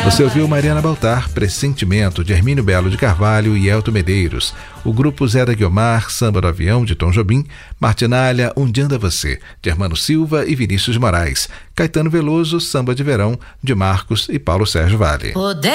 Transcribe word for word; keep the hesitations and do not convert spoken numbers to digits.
Você ouviu Mariana Baltar, Pressentimento, de Hermínio Belo de Carvalho e Elton Medeiros. O grupo Zé da Guiomar, Samba do Avião, de Tom Jobim. Martinalha, Onde Anda Você, de Hermano Silva e Vinícius de Moraes. Caetano Veloso, Samba de Verão, de Marcos e Paulo Sérgio Vale.